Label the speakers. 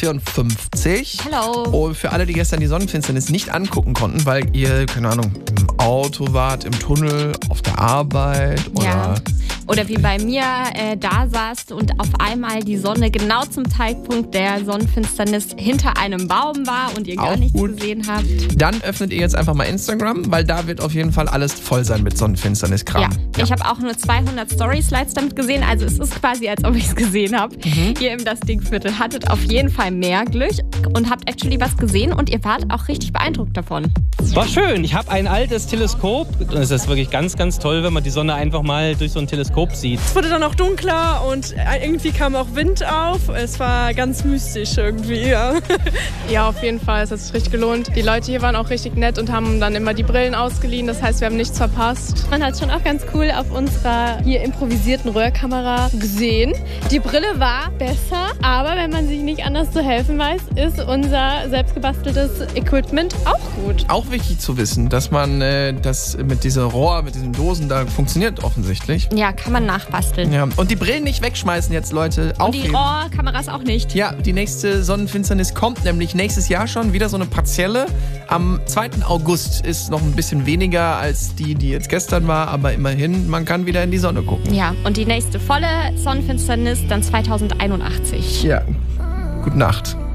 Speaker 1: 54.
Speaker 2: Hallo.
Speaker 1: Und für alle, die gestern die Sonnenfinsternis nicht angucken konnten, weil ihr, keine Ahnung, im Auto wart, im Tunnel, auf der Arbeit
Speaker 2: oder wie bei mir da saßt und auf einmal die Sonne genau zum Zeitpunkt der Sonnenfinsternis hinter einem Baum war und ihr gar
Speaker 1: Auch
Speaker 2: nichts
Speaker 1: gut.
Speaker 2: gesehen habt.
Speaker 1: Dann öffnet ihr jetzt einfach mal Instagram, weil da wird auf jeden Fall alles voll sein mit Sonnenfinsternis-Kram.
Speaker 2: Ja, ich habe auch nur 200 Story-Slides damit gesehen, also es ist quasi, als ob ich es gesehen habe. Ihr im Das Dingviertel hattet auf jeden Fall mehr Glück und habt actually was gesehen und ihr wart auch richtig beeindruckt davon.
Speaker 3: War schön. Ich habe ein altes Teleskop. Es ist wirklich ganz, ganz toll, wenn man die Sonne einfach mal durch so ein Teleskop sieht.
Speaker 4: Es wurde dann auch dunkler und irgendwie kam auch Wind auf. Es war ganz mystisch irgendwie, ja.
Speaker 5: Ja, auf jeden Fall. Es hat sich richtig gelohnt. Die Leute hier waren auch richtig nett und haben dann immer die Brillen ausgeliehen. Das heißt, wir haben nichts verpasst.
Speaker 6: Man hat es schon auch ganz cool auf unserer hier improvisierten Röhrkamera gesehen. Die Brille war besser, aber wenn man sich nicht anders zu helfen weiß, ist unser selbstgebasteltes Equipment auch gut.
Speaker 1: Auch wichtig zu wissen, dass man das mit dieser Rohr, mit diesen Dosen da funktioniert offensichtlich.
Speaker 2: Ja, kann man nachbasteln.
Speaker 1: Ja. Und die Brillen nicht wegschmeißen jetzt, Leute.
Speaker 2: Und die
Speaker 1: Aufheben.
Speaker 2: Rohrkameras auch nicht.
Speaker 1: Ja, die nächste Sonnenfinsternis kommt nämlich nächstes Jahr schon. Wieder so eine partielle. Am 2. August ist noch ein bisschen weniger als die jetzt gestern war. Aber immerhin, man kann wieder in die Sonne gucken.
Speaker 2: Ja, und die nächste volle Sonnenfinsternis dann 2081.
Speaker 1: Ja, gute Nacht.